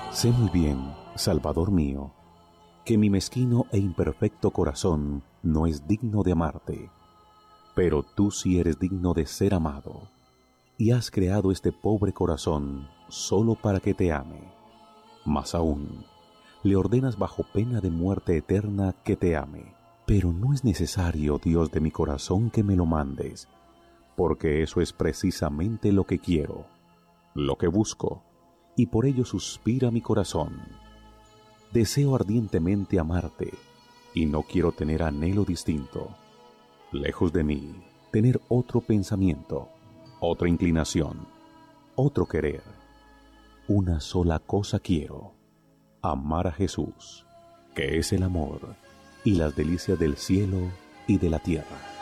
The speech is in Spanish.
Sé muy bien, Salvador mío, que mi mezquino e imperfecto corazón no es digno de amarte, pero tú sí eres digno de ser amado, y has creado este pobre corazón solo para que te ame. Más aún, le ordenas bajo pena de muerte eterna que te ame. Pero no es necesario, Dios de mi corazón, que me lo mandes, porque eso es precisamente lo que quiero, lo que busco, y por ello suspira mi corazón. Deseo ardientemente amarte, y no quiero tener anhelo distinto. Lejos de mí, tener otro pensamiento, otra inclinación, otro querer. Una sola cosa quiero: amar a Jesús, que es el amor y las delicias del cielo y de la tierra.